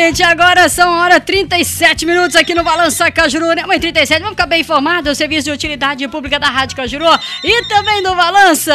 gente, agora são hora 37 minutos aqui no Balança Cajuru, né? Mãe, 37, vamos ficar bem informados, o serviço de utilidade pública da Rádio Cajuru e também do Balança.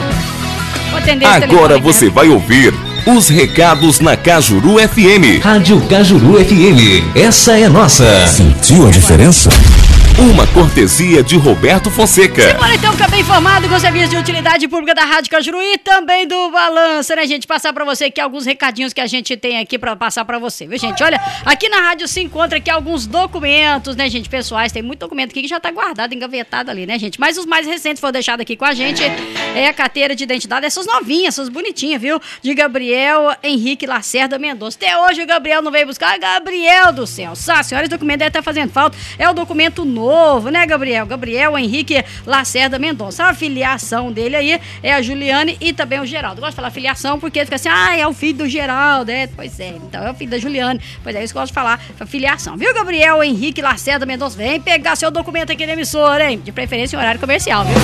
Agora você vai ouvir os recados na Cajuru FM. Rádio Cajuru FM, essa é nossa. Sentiu a diferença? Uma cortesia de Roberto Fonseca. Simbora então ficar bem informado com o serviço de utilidade pública da Rádio Cajuru e também do Balança, né, gente? Passar pra você aqui alguns recadinhos que a gente tem aqui pra passar pra você, viu, gente? Olha, aqui na rádio se encontra aqui alguns documentos, né, gente, pessoais. Tem muito documento aqui que já tá guardado, engavetado ali, né, gente? Mas os mais recentes foram deixados aqui com a gente. É a carteira de identidade, essas novinhas, essas bonitinhas, viu? De Gabriel Henrique Lacerda Mendonça. Até hoje o Gabriel não veio buscar. Gabriel do céu, senhora, esse documento deve estar fazendo falta. É o documento novo, né, Gabriel? Gabriel Henrique Lacerda Mendonça. A filiação dele aí é a Juliane e também o Geraldo. Eu gosto de falar filiação porque fica assim, é o filho do Geraldo, pois é, então é o filho da Juliane. Pois é, isso que eu gosto de falar, filiação. Viu, Gabriel Henrique Lacerda Mendonça? Vem pegar seu documento aqui na emissora, hein? De preferência em horário comercial, viu?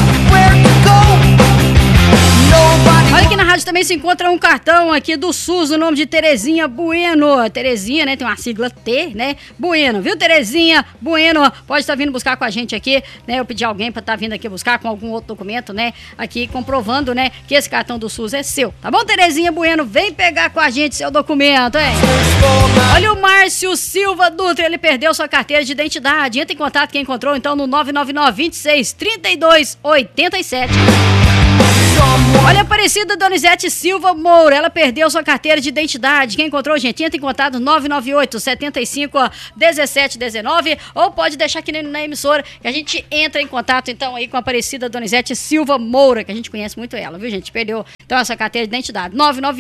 Olha, aqui na rádio também se encontra um cartão aqui do SUS, o nome de Terezinha Bueno. Terezinha, né, tem uma sigla T, né, Bueno, viu, Terezinha Bueno? Pode estar vindo buscar com a gente aqui, né, eu pedi alguém para estar vindo aqui buscar com algum outro documento, né, aqui comprovando, né, que esse cartão do SUS é seu, tá bom, Terezinha Bueno? Vem pegar com a gente seu documento, hein? Olha, o Márcio Silva Dutra, ele perdeu sua carteira de identidade. Entra em contato quem encontrou, então, no 999-26-32-87. Olha, a Aparecida Donizete Silva Moura, ela perdeu sua carteira de identidade. Quem encontrou, gente, entra em contato 998-75-1719 ou pode deixar aqui na emissora que a gente entra em contato, então, aí com a Aparecida Donizete Silva Moura, que a gente conhece muito ela, viu, gente? Perdeu, então, essa carteira de identidade.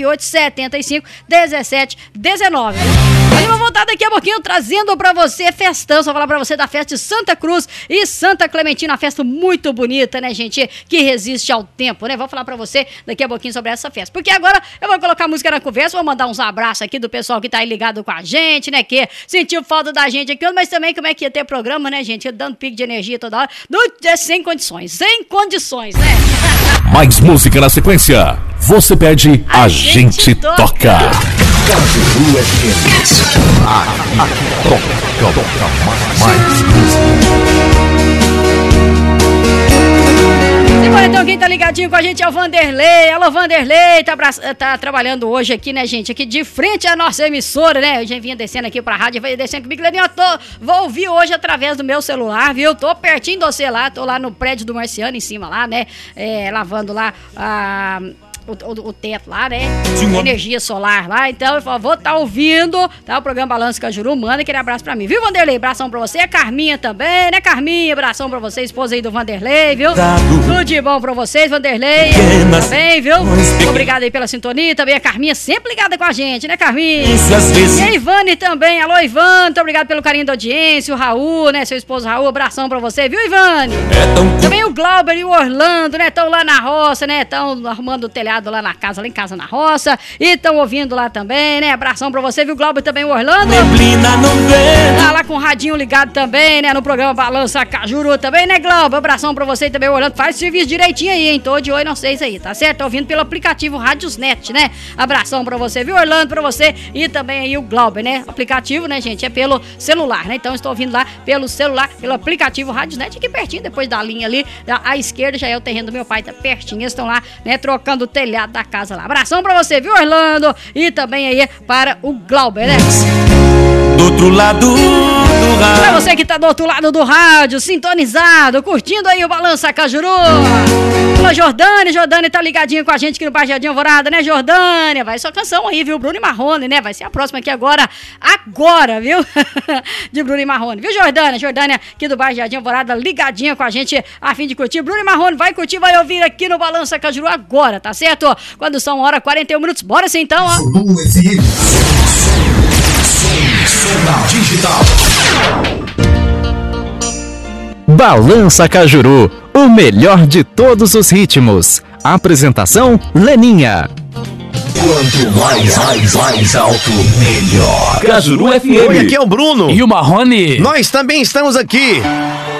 998-75-1719. Olha, vou voltar daqui a pouquinho trazendo pra você festão, só falar pra você da festa de Santa Cruz e Santa Clementina, uma festa muito bonita, né, gente? Que resiste ao tempo, né? Vou falar pra você daqui a pouquinho sobre essa festa. Porque agora eu vou colocar música na conversa, vou mandar uns abraços aqui do pessoal que tá aí ligado com a gente, né? Que sentiu falta da gente aqui, mas também como é que ia ter programa, né, gente? Dando pico de energia toda hora. Sem condições, né? Mais música na sequência. Você pede, a gente toca. Cajuru FM. Toca mais música. Então quem tá ligadinho com a gente é o Vanderlei. Alô, Vanderlei, tá trabalhando hoje aqui, né, gente? Aqui de frente à nossa emissora, né? Eu já vinha descendo aqui pra rádio, vai descendo comigo. Leninho, vou ouvir hoje através do meu celular, viu? Tô pertinho de você lá, tô lá no prédio do Marciano, em cima lá, né? Lavando lá o teto lá, né? Energia solar lá. Então, eu vou estar ouvindo, tá? O programa Balança Cajuru, manda aquele abraço pra mim, viu, Vanderlei? Abração pra você. A Carminha também, né, Carminha? Abração pra você, esposa aí do Vanderlei, viu? Tudo de bom pra vocês, Vanderlei. Também, viu? Obrigado aí pela sintonia. Também a Carminha sempre ligada com a gente, né, Carminha? E a Ivane também. Alô, Ivane, muito obrigado pelo carinho da audiência. O Raul, né, seu esposo Raul, abração pra você, viu, Ivane? Também o Glauber e o Orlando, né, estão lá na roça, né, estão arrumando o telhado lá em casa na roça, e estão ouvindo lá também, né? Abração pra você, viu, Glauber, também o Orlando. Tá lá com o radinho ligado também, né? No programa Balança Cajuru também, né, Glauber? Abração pra você e também o Orlando. Faz serviço direitinho aí, hein? Tô de olho, não sei isso aí, tá certo? Tá ouvindo pelo aplicativo Radiosnet, né? Abração pra você, viu, Orlando, pra você e também aí o Glauber, né? Aplicativo, né, gente? É pelo celular, né? Então estou ouvindo lá pelo celular, pelo aplicativo Radiosnet, aqui pertinho, depois da linha ali, à esquerda já é o terreno do meu pai, tá pertinho. Eles estão lá, né, trocando o telhado da casa lá. Abração pra você, viu, Orlando? E também aí para o Glauber, né? Do outro lado do rádio. Pra você que tá do outro lado do rádio, sintonizado, curtindo aí o Balança Cajuru. Alô, Jordânia tá ligadinho com a gente aqui no Bairro Jardim Alvorada, né, Jordânia? Vai sua canção aí, viu? Bruno e Marrone, né? Vai ser a próxima aqui agora, viu? De Bruno e Marrone, viu, Jordânia? Jordânia aqui do Bairro Jardim Alvorada, ligadinha com a gente, a fim de curtir. Bruno e Marrone, vai curtir, vai ouvir aqui no Balança Cajuru agora, tá certo? Quando são 1h41, bora sim então, ó. Digital. Balança Cajuru, o melhor de todos os ritmos. Apresentação, Leninha. Quanto mais alto, melhor. Cajuru FM. Oi, aqui é o Bruno. E o Marrone. Nós também estamos aqui